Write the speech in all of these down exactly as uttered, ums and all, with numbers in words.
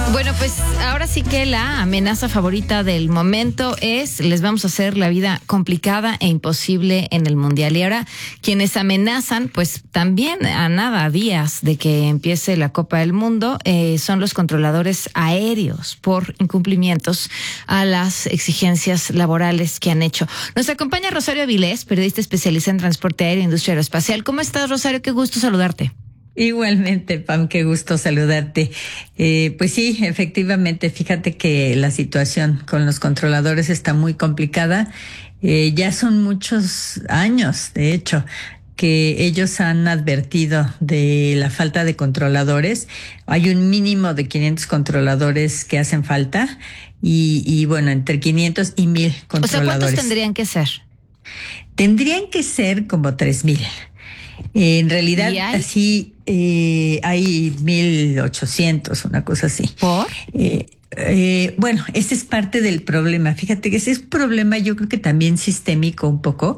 Bueno, pues ahora sí que la amenaza favorita del momento es: les vamos a hacer la vida complicada e imposible en el Mundial. Y ahora quienes amenazan, pues también a nada días de que empiece la Copa del Mundo, eh, son los controladores aéreos por incumplimientos a las exigencias laborales que han hecho. Nos acompaña Rosario Avilés, periodista especialista en transporte aéreo e industria aeroespacial. ¿Cómo estás, Rosario? Qué gusto saludarte. Igualmente, Pam, qué gusto saludarte. Eh, pues sí, efectivamente, fíjate que la situación con los controladores está muy complicada. Eh, ya son muchos años, de hecho, que ellos han advertido de la falta de controladores. Hay un mínimo de quinientos controladores que hacen falta y, y bueno, entre quinientos y mil controladores. O sea, ¿cuántos tendrían que ser? Tendrían que ser como tres mil. Eh, en realidad, así eh, hay mil ochocientos, una cosa así. ¿Por? Eh, eh, bueno, ese es parte del problema. Fíjate que ese es un problema, yo creo que también sistémico un poco,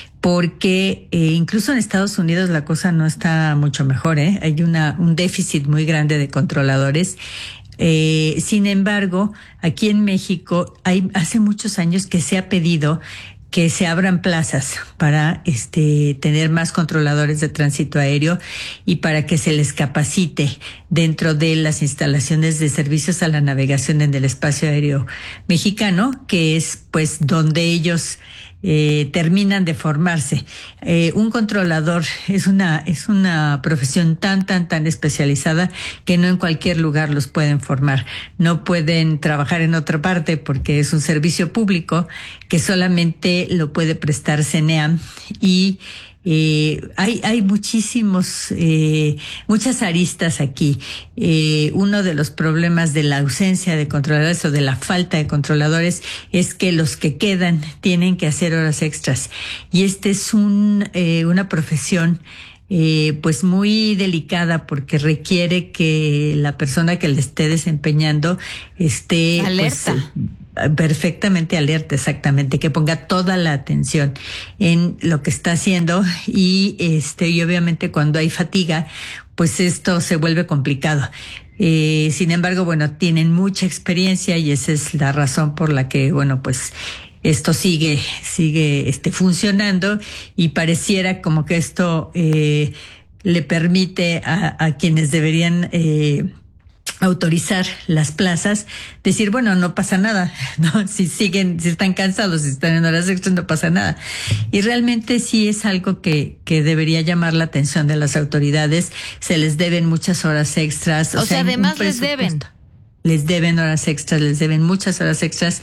porque eh, incluso en Estados Unidos la cosa no está mucho mejor, ¿eh? Hay una un déficit muy grande de controladores. Eh, sin embargo, aquí en México hay hace muchos años que se ha pedido que se abran plazas para este tener más controladores de tránsito aéreo y para que se les capacite dentro de las instalaciones de servicios a la navegación en el espacio aéreo mexicano, que es pues donde ellos eh, terminan de formarse. Eh, un controlador es una es una profesión tan tan tan especializada que no en cualquier lugar los pueden formar. No pueden trabajar en otra parte porque es un servicio público que solamente lo puede prestar CENEAM y Eh, hay, hay muchísimos, eh, muchas aristas aquí. Eh, uno de los problemas de la ausencia de controladores o de la falta de controladores es que los que quedan tienen que hacer horas extras. Y este es un, eh, una profesión Eh, pues muy delicada porque requiere que la persona que le esté desempeñando esté alerta. Pues, perfectamente alerta, exactamente, que ponga toda la atención en lo que está haciendo y este y obviamente cuando hay fatiga, pues esto se vuelve complicado. Eh, sin embargo, bueno, tienen mucha experiencia y esa es la razón por la que, bueno, pues esto sigue, sigue este, funcionando y pareciera como que esto eh, le permite a, a quienes deberían eh, autorizar las plazas decir, bueno, no pasa nada, ¿no? Si siguen, si están cansados, si están en horas extras, no pasa nada. Y realmente sí es algo que, que debería llamar la atención de las autoridades. Se les deben muchas horas extras. O, o sea, además les deben. Les deben horas extras, les deben muchas horas extras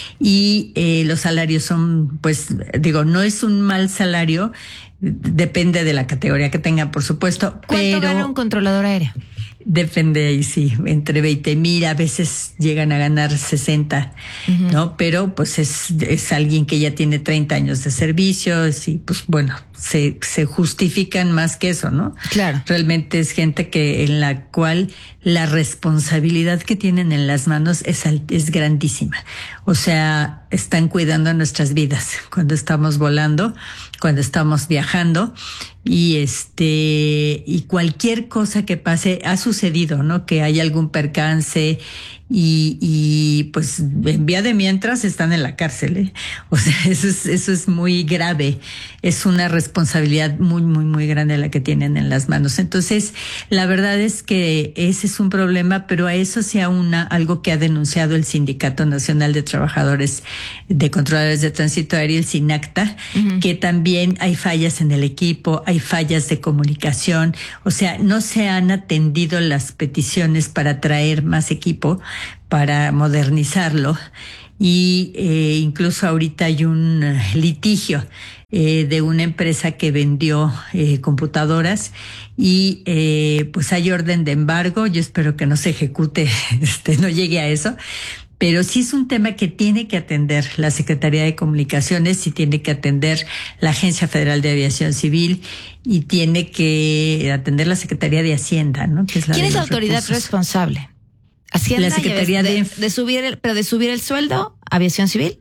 y eh, los salarios son, pues, digo, no es un mal salario, depende de la categoría que tengan, por supuesto. ¿Cuánto pero gana un controlador aéreo? Depende ahí, sí, entre veinte mil, a veces llegan a ganar sesenta, uh-huh. ¿no? Pero pues es, es alguien que ya tiene treinta años de servicios y pues bueno, se, se justifican más que eso, ¿no? Claro. Realmente es gente que en la cual la responsabilidad que tienen en las manos es, es grandísima. O sea, están cuidando nuestras vidas cuando estamos volando, cuando estamos viajando. Y este, y cualquier cosa que pase, ha sucedido, ¿no? Que hay algún percance y, y pues en vía de mientras están en la cárcel, ¿eh? O sea, eso es, eso es muy grave. Es una responsabilidad muy, muy, muy grande la que tienen en las manos. Entonces, la verdad es que ese es un problema, pero a eso se aúna algo que ha denunciado el Sindicato Nacional de Trabajadores de Controladores de Tránsito Aéreo, el SINACTA, uh-huh. que también hay fallas en el equipo, hay fallas de comunicación, o sea, no se han atendido las peticiones para traer más equipo, para modernizarlo y eh, incluso ahorita hay un litigio eh, de una empresa que vendió eh, computadoras y eh, pues hay orden de embargo. Yo espero que no se ejecute, este, no llegue a eso. Pero sí es un tema que tiene que atender la Secretaría de Comunicaciones y tiene que atender la Agencia Federal de Aviación Civil y tiene que atender la Secretaría de Hacienda, ¿no? Que es la ¿Quién de es la los autoridad recursos. responsable? Hacienda. La Secretaría de, de... de subir el, pero de subir el sueldo, Aviación Civil.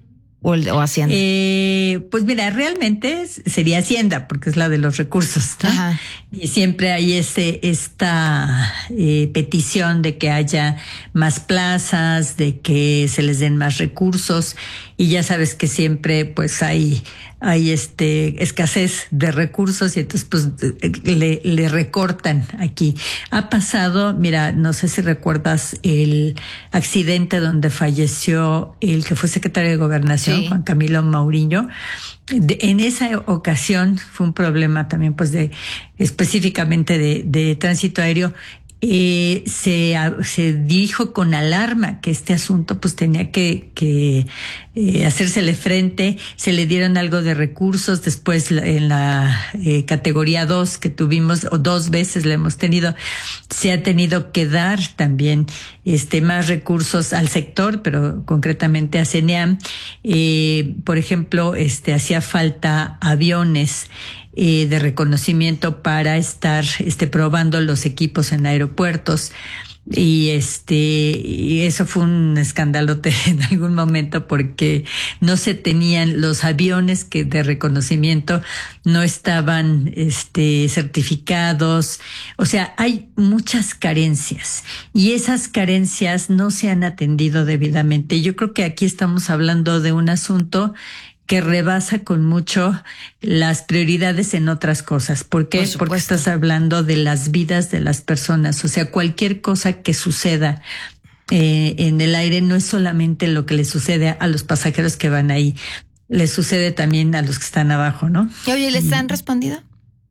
o, el, o Hacienda? Eh, pues mira, realmente sería Hacienda, porque es la de los recursos, ¿no? Ajá. Y siempre hay ese, esta eh, petición de que haya más plazas, de que se les den más recursos, y ya sabes que siempre pues hay, hay este escasez de recursos y entonces pues le, le recortan aquí. Ha pasado, mira, no sé si recuerdas el accidente donde falleció el que fue secretario de Gobernación, sí. Juan Camilo Mauriño. De, en esa ocasión fue un problema también pues de específicamente de, de tránsito aéreo. Eh, se, se dijo con alarma que este asunto pues tenía que, que eh, hacérsele frente, se le dieron algo de recursos, después la, en la eh, categoría dos que tuvimos, o dos veces la hemos tenido, se ha tenido que dar también este más recursos al sector, pero concretamente a CENEAM. Eh, por ejemplo, este hacía falta aviones Eh, de reconocimiento para estar este probando los equipos en aeropuertos y este y eso fue un escandalote en algún momento porque no se tenían los aviones que de reconocimiento no estaban este certificados, o sea, hay muchas carencias y esas carencias no se han atendido debidamente. Yo creo que aquí estamos hablando de un asunto que rebasa con mucho las prioridades en otras cosas. ¿Por qué? Por Porque estás hablando de las vidas de las personas. O sea, cualquier cosa que suceda eh, en el aire no es solamente lo que le sucede a los pasajeros que van ahí, le sucede también a los que están abajo, ¿no? Y oye, ¿les han respondido?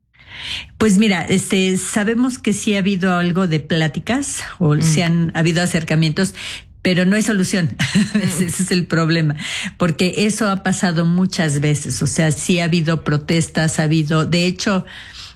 Pues mira, este, sabemos que sí ha habido algo de pláticas o mm. se han ha habido acercamientos, pero no hay solución. Ese es el problema, porque eso ha pasado muchas veces. O sea, sí ha habido protestas, ha habido, de hecho,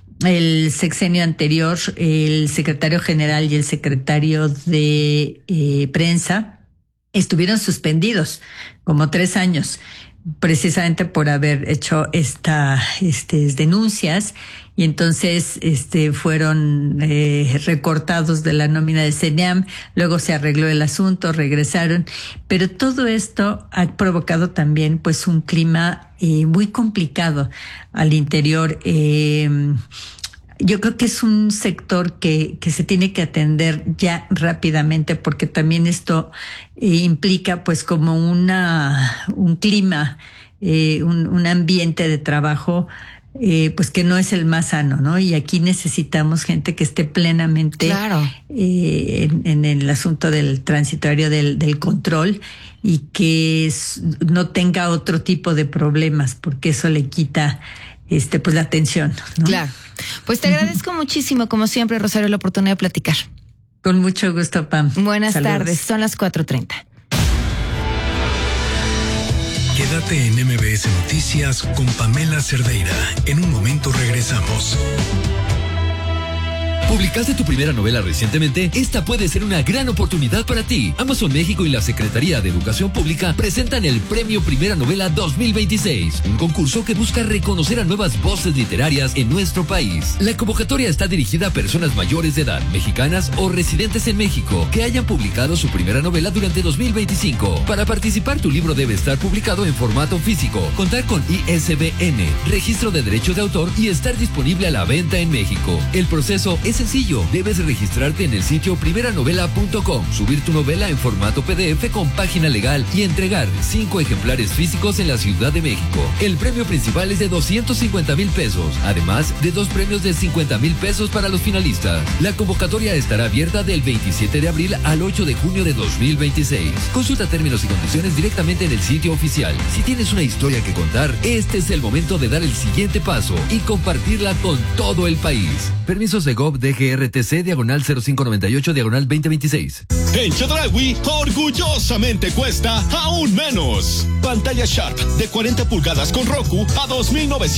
el sexenio anterior, el secretario general y el secretario de eh, prensa estuvieron suspendidos como tres años, precisamente por haber hecho esta, estas denuncias. Y entonces este fueron eh, recortados de la nómina de CENEAM, luego se arregló el asunto, regresaron, pero todo esto ha provocado también pues un clima eh, muy complicado al interior. Eh, yo creo que es un sector que, que se tiene que atender ya rápidamente, porque también esto eh, implica pues como una un clima, eh, un, un ambiente de trabajo Eh, pues que no es el más sano, ¿no? Y aquí necesitamos gente que esté plenamente claro. eh, en, en el asunto del tránsito aéreo, del, del control, y que es, no tenga otro tipo de problemas, porque eso le quita este pues la atención, ¿no? Claro. Pues te agradezco uh-huh. muchísimo, como siempre, Rosario, la oportunidad de platicar. Con mucho gusto, Pam. Buenas Saludos. tardes, son las cuatro treinta. Quédate en M B S Noticias con Pamela Cerdeira. En un momento regresamos. ¿Publicaste tu primera novela recientemente? Esta puede ser una gran oportunidad para ti. Amazon México y la Secretaría de Educación Pública presentan el Premio Primera Novela dos mil veintiséis, un concurso que busca reconocer a nuevas voces literarias en nuestro país. La convocatoria está dirigida a personas mayores de edad, mexicanas o residentes en México, que hayan publicado su primera novela durante dos mil veinticinco. Para participar, tu libro debe estar publicado en formato físico, contar con I S B N, registro de derechos de autor y estar disponible a la venta en México. El proceso es sencillo, debes registrarte en el sitio primera novela punto com, subir tu novela en formato P D F con página legal y entregar cinco ejemplares físicos en la Ciudad de México. El premio principal es de doscientos cincuenta mil pesos, además de dos premios de cincuenta mil pesos para los finalistas. La convocatoria estará abierta del veintisiete de abril al ocho de junio de dos mil veintiséis. Consulta términos y condiciones directamente en el sitio oficial. Si tienes una historia que contar, este es el momento de dar el siguiente paso y compartirla con todo el país. Permisos de Gov D G R T C diagonal cero cinco noventa y ocho diagonal veinte veintiséis. En Chedraui, orgullosamente cuesta aún menos. Pantalla Sharp de cuarenta pulgadas con Roku a dos mil novecientos.